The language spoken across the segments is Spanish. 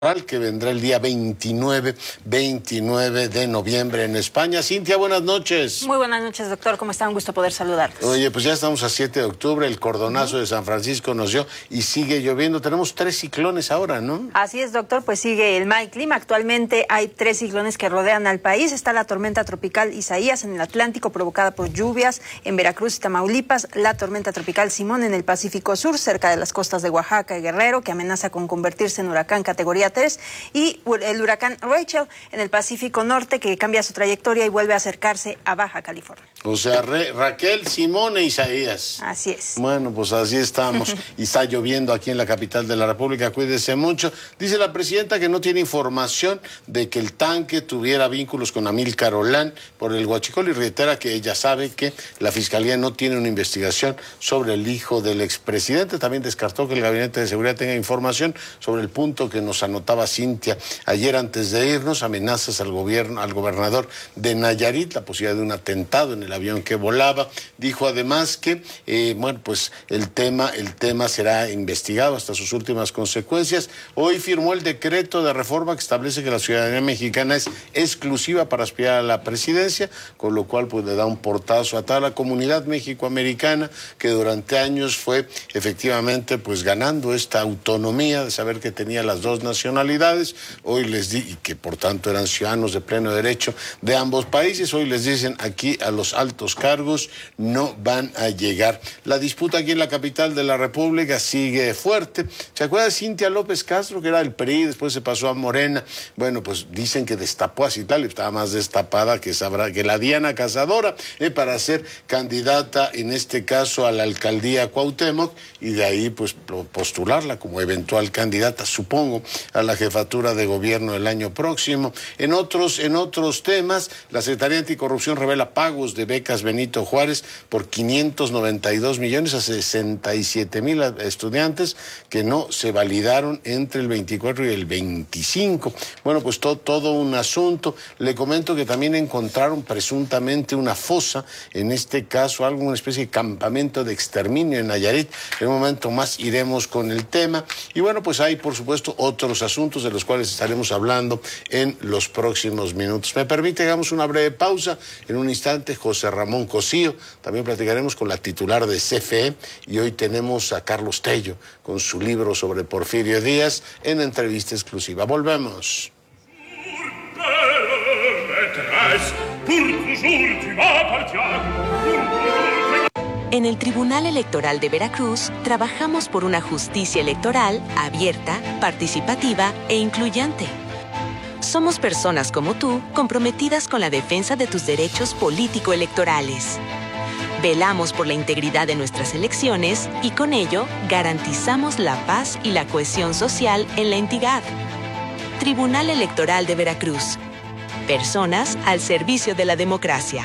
que vendrá el día 29 de noviembre en España. Cintia, buenas noches. Muy buenas noches, doctor. ¿Cómo está? Un gusto poder saludarlos. Oye, pues ya estamos a 7 de octubre, el cordonazo de San Francisco nos dio y sigue lloviendo. Tenemos 3 ciclones ahora, ¿no? Así es, doctor, pues sigue el mal clima. Actualmente hay 3 ciclones que rodean al país. Está la tormenta tropical Isaías en el Atlántico, provocada por lluvias en Veracruz y Tamaulipas. La tormenta tropical Simón en el Pacífico Sur, cerca de las costas de Oaxaca y Guerrero, que amenaza con convertirse en huracán categoría 3, y el huracán Rachel en el Pacífico Norte, que cambia su trayectoria y vuelve a acercarse a Baja California. O sea, Raquel, Simón e Isaías. Así es. Bueno, pues así estamos. Y está lloviendo aquí en la capital de la República. Cuídese mucho. Dice la presidenta que no tiene información de que el tanque tuviera vínculos con Amílcar Olán por el huachicol, y reitera que ella sabe que la Fiscalía no tiene una investigación sobre el hijo del expresidente. También descartó que el Gabinete de Seguridad tenga información sobre el punto que nos anotaba Cintia ayer antes de irnos: amenazas al gobernador de Nayarit, la posibilidad de un atentado en el avión que volaba. Dijo además que pues el tema será investigado hasta sus últimas consecuencias. Hoy firmó el decreto de reforma que establece que la ciudadanía mexicana es exclusiva para aspirar a la presidencia, con lo cual pues le da un portazo a toda la comunidad mexicoamericana que durante años fue efectivamente pues ganando esta autonomía de saber que tenía las dos nacionalidades. Hoy y que por tanto eran ciudadanos de pleno derecho de ambos países. Hoy les dicen: aquí a los altos cargos no van a llegar. La disputa aquí en la capital de la República sigue fuerte. ¿Se acuerda de Cintia López Castro, que era del PRI, después se pasó a Morena? Bueno, pues dicen que destapó a Citlali, estaba más destapada que la Diana Cazadora, para ser candidata, en este caso a la alcaldía Cuauhtémoc, y de ahí pues postularla como eventual candidata, supongo, a la jefatura de gobierno el año próximo. En otros temas, la Secretaría Anticorrupción revela pagos de becas Benito Juárez por 592 millones a 67,000 estudiantes que no se validaron entre el 24 y el 25. Bueno, pues todo un asunto. Le comento que también encontraron presuntamente una fosa, en este caso una especie de campamento de exterminio en Nayarit. En un momento más iremos con el tema. Y bueno, pues hay por supuesto otros asuntos de los cuales estaremos hablando en los próximos minutos. Me permite, hagamos una breve pausa. En un instante, José Ramón Cosío. También platicaremos con la titular de CFE, y hoy tenemos a Carlos Tello con su libro sobre Porfirio Díaz en entrevista exclusiva. Volvemos. En el Tribunal Electoral de Veracruz trabajamos por una justicia electoral abierta, participativa e incluyente. Somos personas como tú, comprometidas con la defensa de tus derechos político-electorales. Velamos por la integridad de nuestras elecciones y con ello garantizamos la paz y la cohesión social en la entidad. Tribunal Electoral de Veracruz. Personas al servicio de la democracia.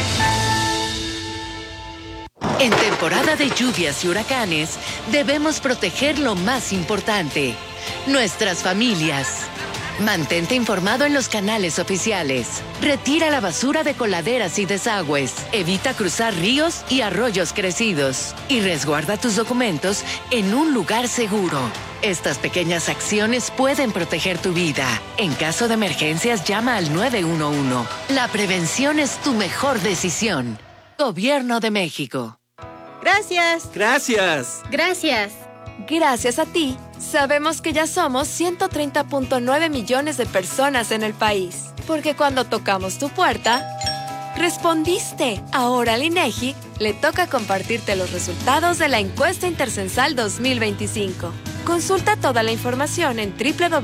En temporada de lluvias y huracanes, debemos proteger lo más importante: nuestras familias. Mantente informado en los canales oficiales. Retira la basura de coladeras y desagües. Evita cruzar ríos y arroyos crecidos. Y resguarda tus documentos en un lugar seguro. Estas pequeñas acciones pueden proteger tu vida. En caso de emergencias, llama al 911. La prevención es tu mejor decisión. Gobierno de México. Gracias. Gracias. Gracias. Gracias a ti, sabemos que ya somos 130.9 millones de personas en el país. Porque cuando tocamos tu puerta, respondiste. Ahora al INEGI le toca compartirte los resultados de la encuesta intercensal 2025. Consulta toda la información en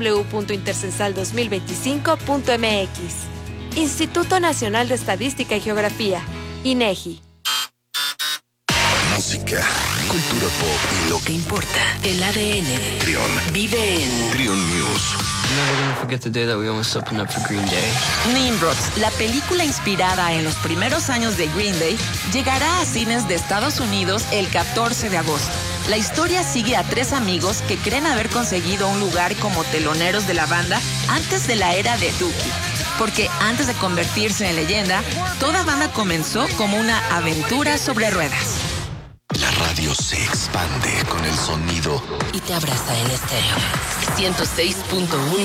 www.intercensal2025.mx. Instituto Nacional de Estadística y Geografía, INEGI. Música, cultura pop y lo que importa. El ADN. Trión. Vive en Trión News. Never gonna forget the day that we almost opened up for Green Day. Nimrods, la película inspirada en los primeros años de Green Day, llegará a cines de Estados Unidos el 14 de agosto. La historia sigue a 3 amigos que creen haber conseguido un lugar como teloneros de la banda antes de la era de Dookie. Porque antes de convertirse en leyenda, toda banda comenzó como una aventura sobre ruedas. La radio radio se expande con el sonido Y te abraza en estéreo. 106.1